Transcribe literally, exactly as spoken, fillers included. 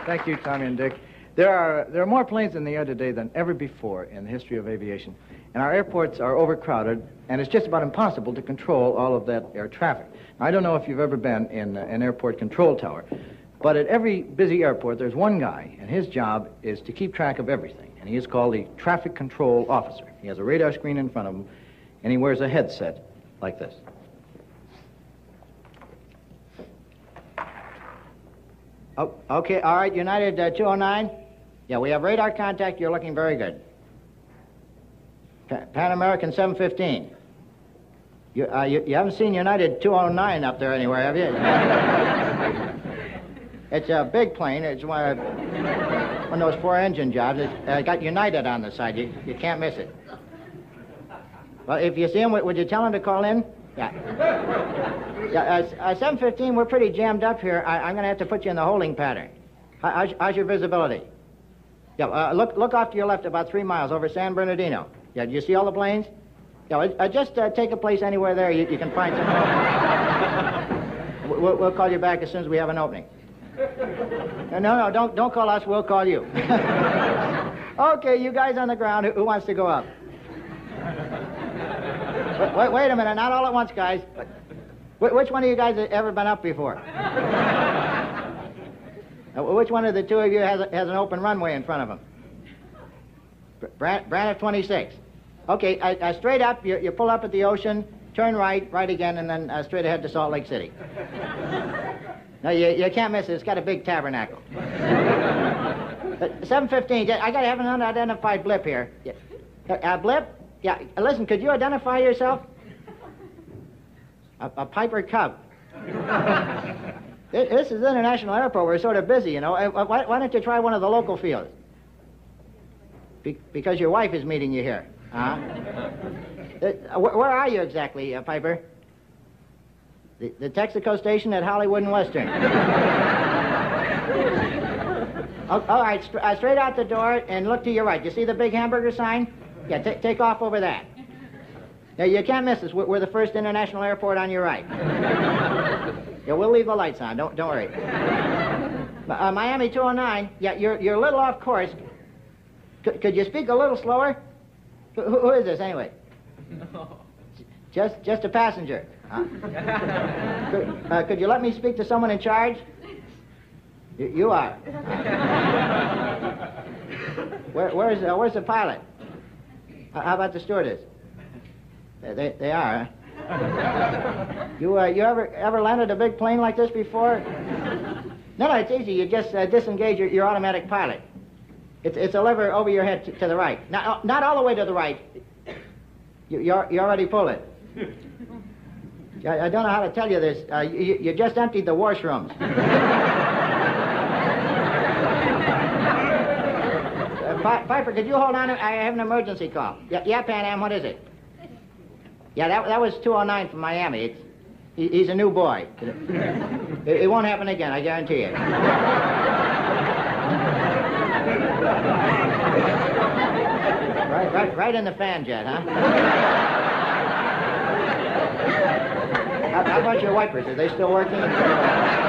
Thank you, Tommy and Dick. There are, there are more planes in the air today than ever before in the history of aviation. And our airports are overcrowded, and it's just about impossible to control all of that air traffic. Now, I don't know if you've ever been in uh, an airport control tower, but at every busy airport, there's one guy, and his job is to keep track of everything. And he is called the traffic control officer. He has a radar screen in front of him, and he wears a headset like this. Oh, okay, all right, United uh, two oh nine. Yeah, we have radar contact. You're looking very good. Pa Pan American seven fifteen. You, uh, you, you haven't seen United two oh nine up there anywhere, have you? It's a big plane. It's one of, one of those four-engine jobs. It's uh, got United on the side. You, you can't miss it. Well, if you see him, would you tell him to call in? Yeah. Yeah, uh, uh, seven fifteen, we're pretty jammed up here. I, I'm going to have to put you in the holding pattern. How, how's, how's your visibility? Yeah, uh, look, look off to your left about three miles over San Bernardino. Yeah, do you see all the planes? Yeah, uh, just uh, take a place anywhere there. You, you can find some. we'll, we'll call you back as soon as we have an opening. No, no, don't, don't call us. We'll call you. Okay, you guys on the ground. Who, who wants to go up? Wait, wait, wait a minute. Not all at once, guys. Wh which one of you guys has ever been up before? Uh, which one of the two of you has, a, has an open runway in front of him? Brand, Braniff twenty-six. Okay, uh, uh, straight up, you, you pull up at the ocean, turn right, right again, and then uh, straight ahead to Salt Lake City. No, you, you can't miss it. It's got a big tabernacle. uh, seven fifteen, I got to have an unidentified blip here. Yeah. Uh, uh, blip? Yeah, uh, listen, could you identify yourself? A, a Piper Cub. This is International Airport. We're sort of busy, you know. Why, why don't you try one of the local fields? Be, because your wife is meeting you here. Huh? uh, where, where are you exactly, uh, Piper? The, the Texaco station at Hollywood and Western. oh, all right, st uh, straight out the door and look to your right. You see the big hamburger sign? Yeah, take off over that. Now, you can't miss us. We're, we're the first international airport on your right. Yeah, we'll leave the lights on. Don't, don't worry. Uh, Miami two oh nine. Yeah, you're, you're a little off course. C could you speak a little slower? Who, who is this, anyway? No. Just, just a passenger. Huh? could, uh, could you let me speak to someone in charge? You, you are. Where, where's, uh, where's the pilot? Uh, how about the stewardess? They, they, they are, huh? You, uh, you ever, ever landed a big plane like this before? No, no, it's easy. You just uh, disengage your, your automatic pilot. It's, it's a lever over your head to, to the right. Not, not all the way to the right. You, you, you already pulled it. I, I don't know how to tell you this. Uh, you, you just emptied the washrooms. uh, Piper, could you hold on? I have an emergency call. Yeah, yeah, Pan Am, what is it? Yeah, that, that was two oh nine from Miami. It's, he, he's a new boy. It, it won't happen again, I guarantee it. right, right, right in the fan jet, huh? how, how about your wipers? Are they still working?